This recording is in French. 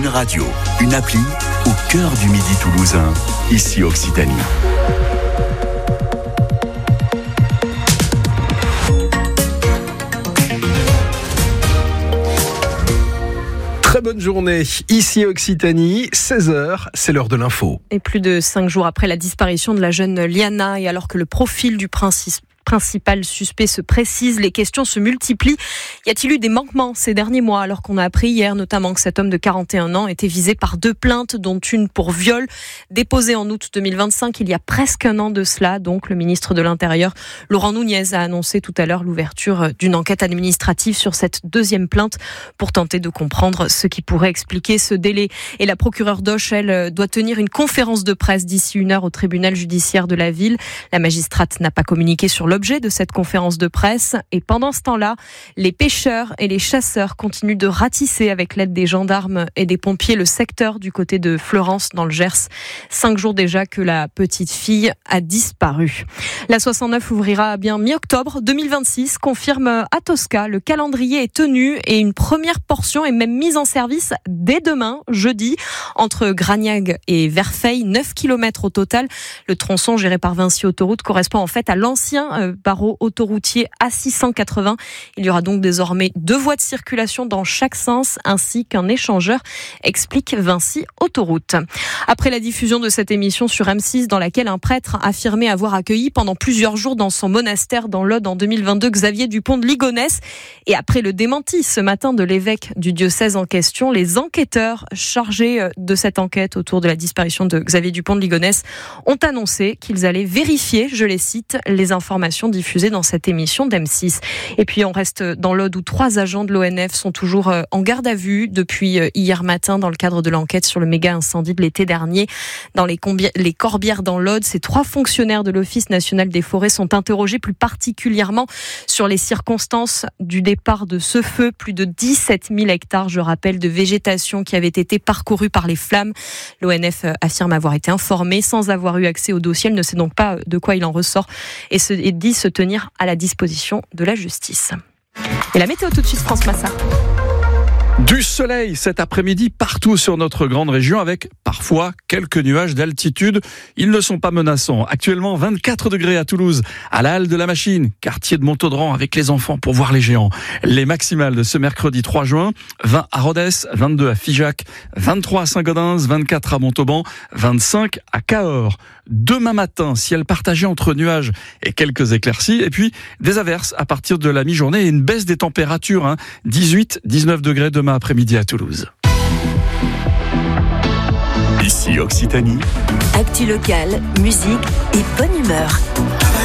Une radio, une appli au cœur du Midi toulousain, ici Occitanie. Très bonne journée, ici Occitanie, 16h, c'est l'heure de l'info. Et plus de 5 jours après la disparition de la jeune Liana, et alors que le profil du principal suspect se précise, les questions se multiplient. Y a-t-il eu des manquements ces derniers mois, alors qu'on a appris hier notamment que cet homme de 41 ans était visé par 2 plaintes, dont une pour viol, déposée en août 2025, il y a presque un an de cela. Donc le ministre de l'Intérieur, Laurent Nunez, a annoncé tout à l'heure l'ouverture d'une enquête administrative sur cette 2e plainte pour tenter de comprendre ce qui pourrait expliquer ce délai. Et la procureure d'Auch, elle, doit tenir une conférence de presse d'ici 1 heure au tribunal judiciaire de la ville. La magistrate n'a pas communiqué sur l'objet de cette conférence de presse. Et pendant ce temps-là, les pêcheurs et les chasseurs continuent de ratisser avec l'aide des gendarmes et des pompiers le secteur du côté de Fleurance dans le Gers. 5 jours déjà que la petite fille a disparu. La 69 ouvrira bien mi-octobre 2026, confirme Atosca. Le calendrier est tenu et une première portion est même mise en service dès demain, jeudi, entre Gragnag et Verfeil, 9 km au total. Le tronçon géré par Vinci Autoroute correspond en fait à l'ancien barreau autoroutier A680. Il y aura donc désormais 2 voies de circulation dans chaque sens ainsi qu'un échangeur, explique Vinci Autoroute. Après la diffusion de cette émission sur M6 dans laquelle un prêtre affirmait avoir accueilli pendant plusieurs jours dans son monastère dans l'Aude en 2022 Xavier Dupont de Ligonnès, et après le démenti ce matin de l'évêque du diocèse en question, les enquêteurs chargés de cette enquête autour de la disparition de Xavier Dupont de Ligonnès ont annoncé qu'ils allaient vérifier, je les cite, les informations diffusées dans cette émission d'M6. Et puis on reste dans l'Aude où 3 agents de l'ONF sont toujours en garde à vue depuis hier matin dans le cadre de l'enquête sur le méga incendie de l'été dernier dans les Corbières dans l'Aude. Ces 3 fonctionnaires de l'Office national des forêts sont interrogés plus particulièrement sur les circonstances du départ de ce feu. Plus de 17 000 hectares, je rappelle, de végétation qui avaient été parcourus par les flammes. L'ONF affirme avoir été informé sans avoir eu accès au dossier. Elle ne sait donc pas de quoi il en ressort et dit se tenir à la disposition de la justice. Et la météo tout de suite, France Massard. Du soleil cet après-midi partout sur notre grande région avec parfois quelques nuages d'altitude. Ils ne sont pas menaçants. Actuellement 24 degrés à Toulouse, à la Halle de la Machine, quartier de Montaudran avec les enfants pour voir les géants. Les maximales de ce mercredi 3 juin, 20 à Rodez, 22 à Figeac, 23 à Saint-Gaudens, 24 à Montauban, 25 à Cahors. Demain matin, ciel partagé entre nuages et quelques éclaircies. Et puis des averses à partir de la mi-journée et une baisse des températures. 18-19 degrés demain après-midi à Toulouse. Ici Occitanie. Actu locale, musique et bonne humeur.